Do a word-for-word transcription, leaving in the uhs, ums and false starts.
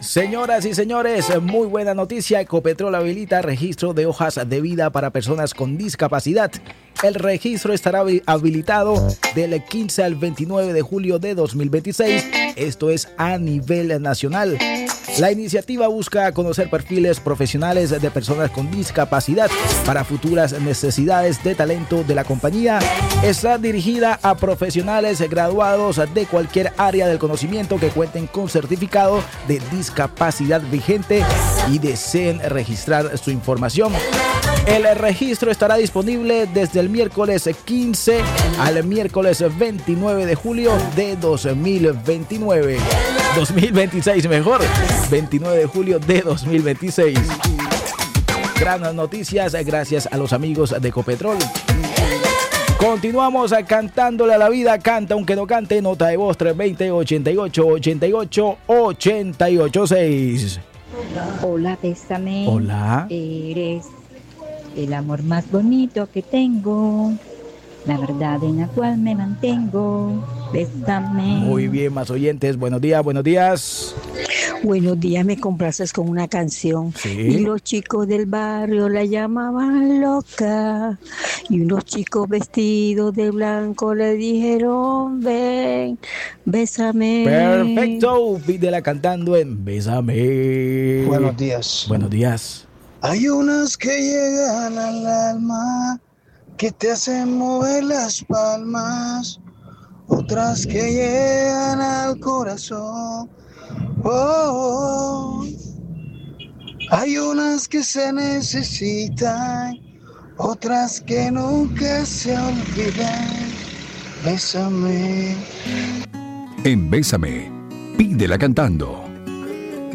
Señoras y señores, muy buena noticia. Ecopetrol habilita registro de hojas de vida para personas con discapacidad. El registro estará habilitado del quince al veintinueve de julio de dos mil veintiséis. Esto es a nivel nacional. La iniciativa busca conocer perfiles profesionales de personas con discapacidad para futuras necesidades de talento de la compañía. Está dirigida a profesionales graduados de cualquier área del conocimiento que cuenten con certificado de discapacidad vigente y deseen registrar su información. El registro estará disponible desde el miércoles quince al miércoles veintinueve de julio de dos mil veintinueve. dos mil veintiséis mejor, veintinueve de julio de dos mil veintiséis. Grandes noticias gracias a los amigos de Ecopetrol. Continuamos cantándole a la vida. Canta aunque no cante. Nota de voz tres dos cero, ochenta y ocho, ochenta y ocho, ochenta y ocho seis. Hola, bésame. Hola. Eres el amor más bonito que tengo, la verdad en la cual me mantengo. Bésame. Muy bien, más oyentes. Buenos días, buenos días. Buenos días, me complaces con una canción. Sí. Y los chicos del barrio la llamaban loca. Y unos chicos vestidos de blanco le dijeron, ven, bésame. Perfecto, pídela cantando en Bésame. Buenos días. Buenos días. Hay unas que llegan al alma, que te hacen mover las palmas, otras que llegan al corazón. Oh, oh. Hay unas que se necesitan, otras que nunca se olvidan. Bésame. En Bésame, pídela cantando.